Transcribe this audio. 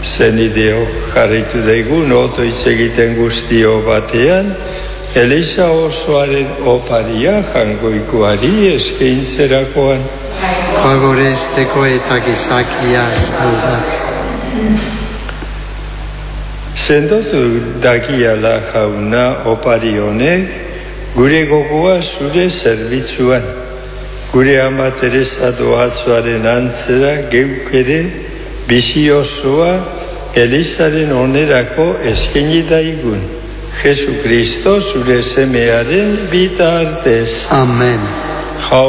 Zenideo jarritu daigun, oto hitz egiten guztio batean, Eliza osoaren oparia jangoikoari eskaintzerakoan. Fagoresteko eta gizakia salbat. Sendotu dakiala jauna opari honek, gure gogoa zure zerbitzuan. Gure ama Teresa doatzoaren antzera geuk ere bizi osoa Elizaren onerako eskaini daigun. Jesu Kristo zure semearen bitartez. Amen.